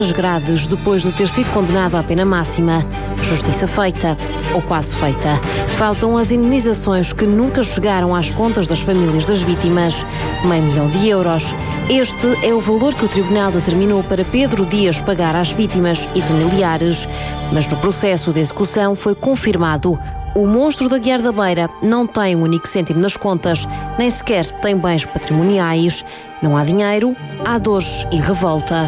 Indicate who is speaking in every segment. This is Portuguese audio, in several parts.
Speaker 1: As grades, depois de ter sido condenado à pena máxima. Justiça feita, ou quase feita. Faltam as indenizações que nunca chegaram às contas das famílias das vítimas. €500 mil. Este é o valor que o Tribunal determinou para Pedro Dias pagar às vítimas e familiares. Mas no processo de execução foi confirmado: o monstro da Guiar da Beira não tem um único cêntimo nas contas, nem sequer tem bens patrimoniais. Não há dinheiro, há dores e revolta.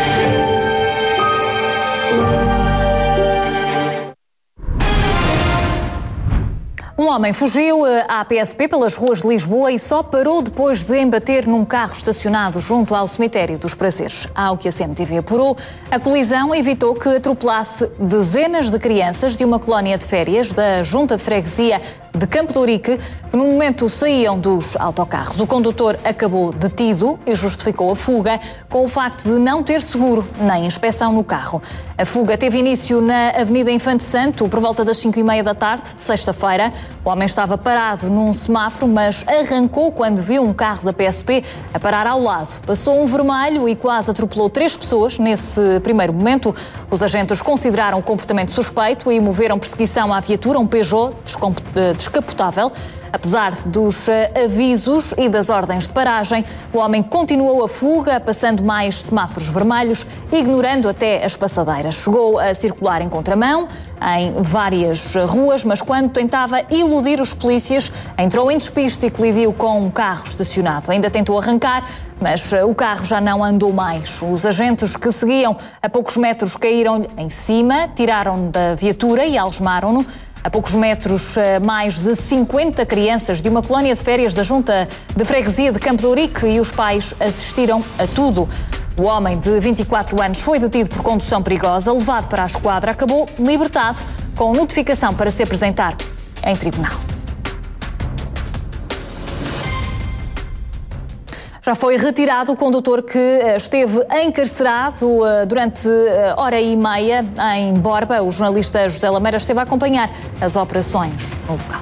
Speaker 2: Um homem fugiu à PSP pelas ruas de Lisboa e só parou depois de embater num carro estacionado junto ao cemitério dos Prazeres. Ao que a CMTV apurou, a colisão evitou que atropelasse dezenas de crianças de uma colónia de férias da Junta de Freguesia de Campo de Ourique, que no momento saíam dos autocarros. O condutor acabou detido e justificou a fuga com o facto de não ter seguro nem inspeção no carro. A fuga teve início na Avenida Infante Santo por volta das 5h30 da tarde de sexta-feira. O homem estava parado num semáforo, mas arrancou quando viu um carro da PSP a parar ao lado. Passou um vermelho e quase atropelou 3 pessoas. Nesse primeiro momento, os agentes consideraram o comportamento suspeito e moveram perseguição à viatura, um Peugeot descapotável. Apesar dos avisos e das ordens de paragem, o homem continuou a fuga, passando mais semáforos vermelhos, ignorando até as passadeiras. Chegou a circular em contramão em várias ruas, mas quando tentava iludir os polícias, entrou em despiste e colidiu com um carro estacionado. Ainda tentou arrancar, mas o carro já não andou mais. Os agentes que seguiam a poucos metros caíram-lhe em cima, tiraram-no da viatura e algemaram-no. A poucos metros, mais de 50 crianças de uma colónia de férias da Junta de Freguesia de Campo de Ourique e os pais assistiram a tudo. O homem de 24 anos foi detido por condução perigosa, levado para a esquadra, acabou libertado com notificação para se apresentar em tribunal. Já foi retirado o condutor que esteve encarcerado durante hora e meia em Borba. O jornalista José Lameira esteve a acompanhar as operações no local.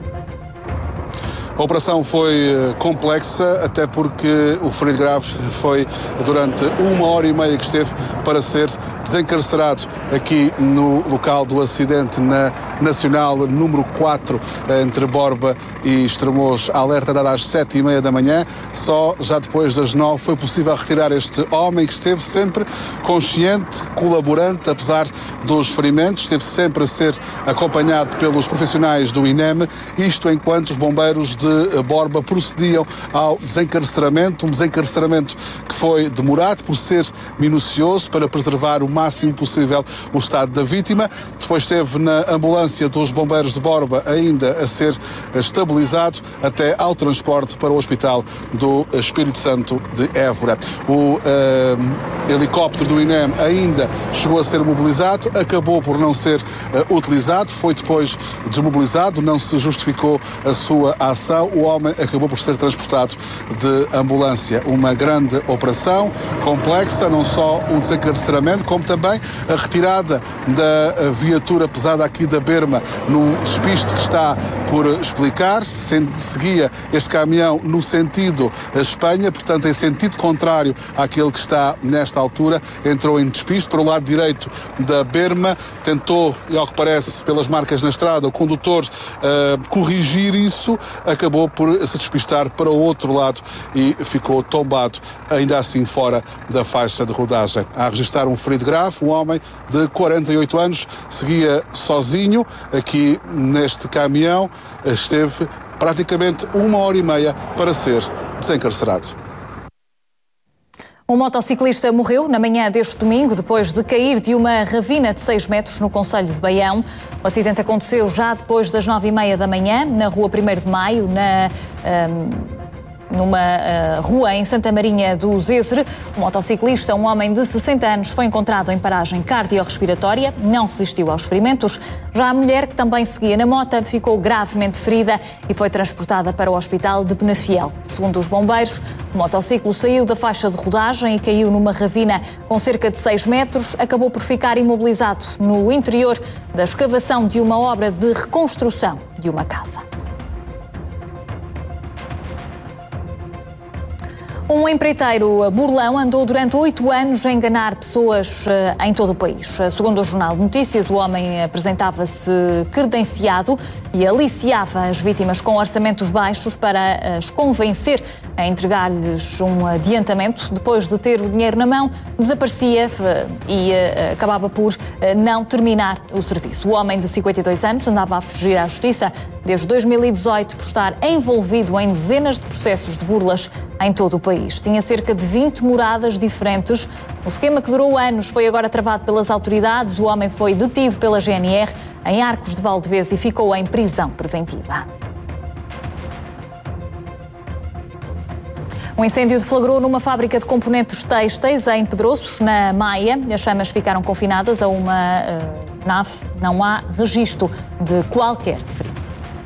Speaker 3: A operação foi complexa, até porque o ferido grave foi durante 1h30 que esteve para ser desencarcerado aqui no local do acidente na Nacional número 4, entre Borba e Estremoz. A alerta dada às 7h30 da manhã. Só já depois das 9 foi possível retirar este homem que esteve sempre consciente, colaborante, apesar dos ferimentos. Esteve sempre a ser acompanhado pelos profissionais do INEM, isto enquanto os bombeiros de Borba procediam ao desencarceramento, um desencarceramento que foi demorado por ser minucioso para preservar o máximo possível o estado da vítima. Depois esteve na ambulância dos bombeiros de Borba ainda a ser estabilizado até ao transporte para o Hospital do Espírito Santo de Évora. O helicóptero do INEM ainda chegou a ser mobilizado, acabou por não ser utilizado, foi depois desmobilizado, não se justificou a sua ação. O homem acabou por ser transportado de ambulância. Uma grande operação, complexa, não só o desencarceramento, como também a retirada da viatura pesada aqui da Berma, num despiste que está por explicar. Seguia este caminhão no sentido Espanha, portanto em sentido contrário àquele que está nesta altura. Entrou em despiste para o lado direito da Berma, tentou, e ao que parece pelas marcas na estrada, o condutor corrigir isso, acabou por se despistar para o outro lado e ficou tombado, ainda assim fora da faixa de rodagem. A registrar um ferido grave, um homem de 48 anos, seguia sozinho aqui neste caminhão, esteve praticamente 1h30 para ser desencarcerado.
Speaker 2: Um motociclista morreu na manhã deste domingo depois de cair de uma ravina de 6 metros no concelho de Baião. O acidente aconteceu já depois das 9h30 da manhã, na rua 1º de Maio, numa rua em Santa Marinha do Zézer. O motociclista, um homem de 60 anos, foi encontrado em paragem cardiorrespiratória, não resistiu aos ferimentos. Já a mulher, que também seguia na moto, ficou gravemente ferida e foi transportada para o hospital de Penafiel. Segundo os bombeiros, o motociclo saiu da faixa de rodagem e caiu numa ravina com cerca de 6 metros. Acabou por ficar imobilizado no interior da escavação de uma obra de reconstrução de uma casa. Um empreiteiro burlão andou durante 8 anos a enganar pessoas em todo o país. Segundo o Jornal de Notícias, o homem apresentava-se credenciado e aliciava as vítimas com orçamentos baixos para as convencer a entregar-lhes um adiantamento. Depois de ter o dinheiro na mão, desaparecia e acabava por não terminar o serviço. O homem de 52 anos andava a fugir à justiça desde 2018 por estar envolvido em dezenas de processos de burlas em todo o país. Tinha cerca de 20 moradas diferentes. O esquema que durou anos foi agora travado pelas autoridades. O homem foi detido pela GNR em Arcos de Valdevez e ficou em prisão preventiva. Um incêndio deflagrou numa fábrica de componentes têxteis em Pedroços, na Maia. As chamas ficaram confinadas a uma nave. Não há registro de qualquer ferido.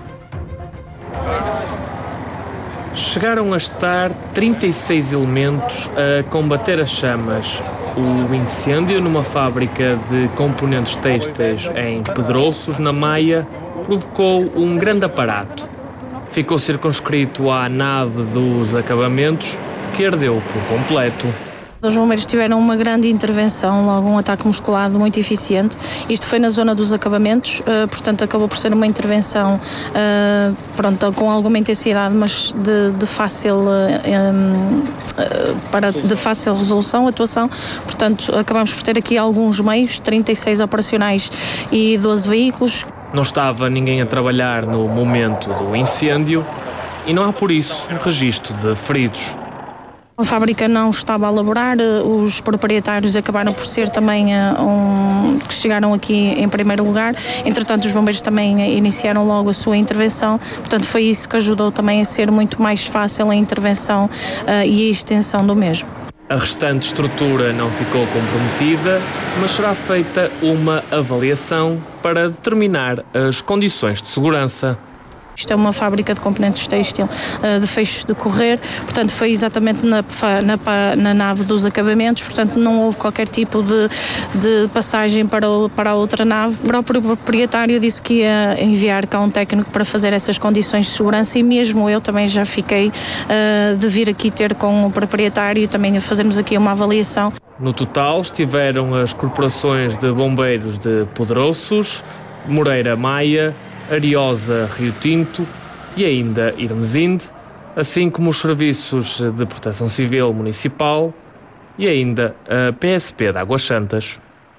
Speaker 4: Chegaram a estar 36 elementos a combater as chamas. O incêndio numa fábrica de componentes têxteis em Pedroços, na Maia, provocou um grande aparato. Ficou circunscrito à nave dos acabamentos, que ardeu por completo.
Speaker 5: Os bombeiros tiveram uma grande intervenção, logo um ataque musculado muito eficiente. Isto foi na zona dos acabamentos, portanto acabou por ser uma intervenção com alguma intensidade, mas de fácil resolução, atuação. Portanto, acabamos por ter aqui alguns meios, 36 operacionais e 12 veículos.
Speaker 4: Não estava ninguém a trabalhar no momento do incêndio e não há por isso registro de feridos.
Speaker 5: A fábrica não estava a laborar, os proprietários acabaram por ser também que chegaram aqui em primeiro lugar. Entretanto, os bombeiros também iniciaram logo a sua intervenção, portanto foi isso que ajudou também a ser muito mais fácil a intervenção e a extensão do mesmo.
Speaker 4: A restante estrutura não ficou comprometida, mas será feita uma avaliação para determinar as condições de segurança.
Speaker 5: Isto é uma fábrica de componentes têxtil de feixes de correr, portanto foi exatamente na nave dos acabamentos, portanto não houve qualquer tipo de passagem para a outra nave. O próprio proprietário disse que ia enviar cá um técnico para fazer essas condições de segurança e mesmo eu também já fiquei de vir aqui ter com o proprietário e também a fazermos aqui uma avaliação.
Speaker 4: No total estiveram as corporações de bombeiros de Pedroços, Moreira Maia, Ariosa, Rio Tinto e ainda Irmesinde, assim como os serviços de proteção civil municipal e ainda a PSP de Águas Santas.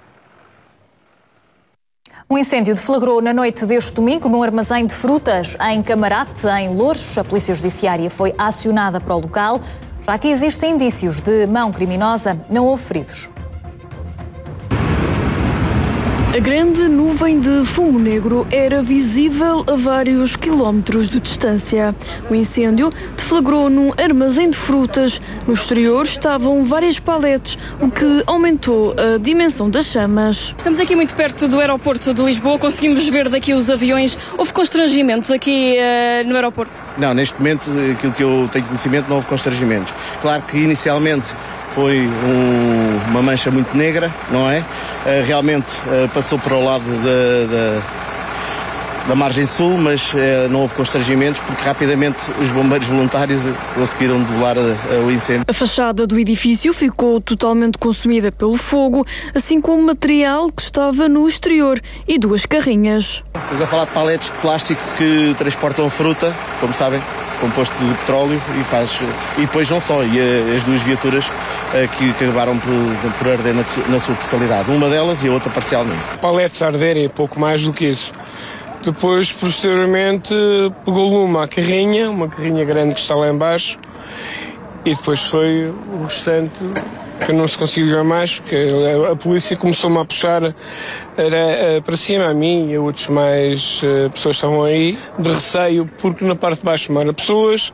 Speaker 2: Um incêndio deflagrou na noite deste domingo num armazém de frutas em Camarate, em Loures. A Polícia Judiciária foi acionada para o local. Já que existem indícios de mão criminosa, não houve feridos.
Speaker 6: A grande nuvem de fumo negro era visível a vários quilómetros de distância. O incêndio deflagrou num armazém de frutas. No exterior estavam várias paletes, o que aumentou a dimensão das chamas.
Speaker 7: Estamos aqui muito perto do aeroporto de Lisboa, conseguimos ver daqui os aviões. Houve constrangimentos aqui no aeroporto?
Speaker 8: Não, neste momento, aquilo que eu tenho conhecimento, não houve constrangimentos. Claro que inicialmente foi uma mancha muito negra, não é? Realmente passou para o lado da margem sul, mas não houve constrangimentos porque rapidamente os bombeiros voluntários conseguiram debelar o incêndio.
Speaker 6: A fachada do edifício ficou totalmente consumida pelo fogo, assim como o material que estava no exterior e 2 carrinhas.
Speaker 8: Estamos a falar de paletes de plástico que transportam fruta, como sabem, composto de petróleo e depois não só, e as 2 viaturas que acabaram por arder na sua totalidade, uma delas e a outra parcialmente.
Speaker 9: Paletes a arderem, pouco mais do que isso. Depois, posteriormente, pegou uma carrinha grande que está lá em baixo, e depois foi o restante que não se conseguiu ver mais, porque a polícia começou-me a puxar para cima, a mim e a outros mais pessoas que estavam aí, de receio, porque na parte de baixo não eram pessoas,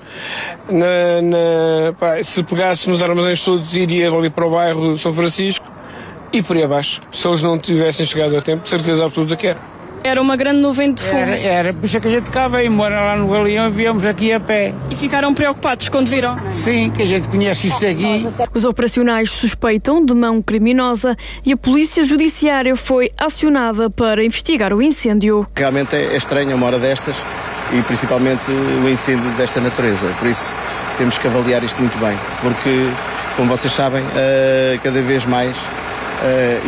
Speaker 9: se pegássemos armazéns todos, iria ali para o bairro de São Francisco e por aí abaixo. Se eles não tivessem chegado a tempo, de certeza absoluta que era.
Speaker 7: Era uma grande nuvem de fumo.
Speaker 10: Era, por isso que a gente cá veio embora lá no Galeão e viemos aqui a pé.
Speaker 7: E ficaram preocupados quando viram?
Speaker 10: Sim, que a gente conhece isto aqui.
Speaker 6: Os operacionais suspeitam de mão criminosa e a Polícia Judiciária foi acionada para investigar o incêndio.
Speaker 8: Realmente é estranho uma hora destas e principalmente o incêndio desta natureza. Por isso temos que avaliar isto muito bem, porque, como vocês sabem, cada vez mais